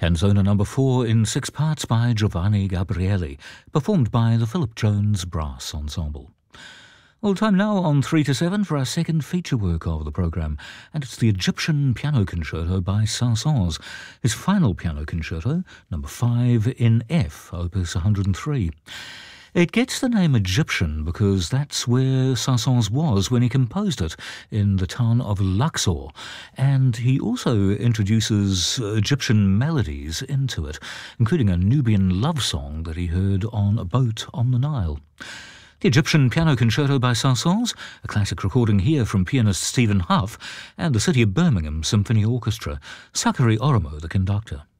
Canzona number 4 in 6 parts by Giovanni Gabrieli, performed by the Philip Jones Brass Ensemble. Well, time now on 3 to 7 for our second feature work of the programme, and it's the Egyptian Piano Concerto by Saint-Saëns, his final piano concerto, number 5 in F, opus 103. It gets the name Egyptian because that's where Saint-Saëns was when he composed it, in the town of Luxor, and he also introduces Egyptian melodies into it, including a Nubian love song that he heard on a boat on the Nile. The Egyptian Piano Concerto by Saint-Saëns, a classic recording here from pianist Stephen Huff and the City of Birmingham Symphony Orchestra, Sakari Oromo the conductor.